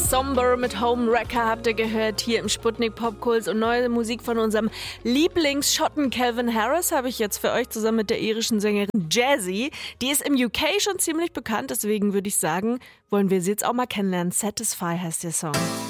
Somber mit Homewrecker habt ihr gehört hier im Sputnik Popkult und neue Musik von unserem Lieblingsschotten Calvin Harris habe ich jetzt für euch zusammen mit der irischen Sängerin Jazzy. Die ist im UK schon ziemlich bekannt, deswegen würde ich sagen, wollen wir sie jetzt auch mal kennenlernen. Satisfy heißt der Song.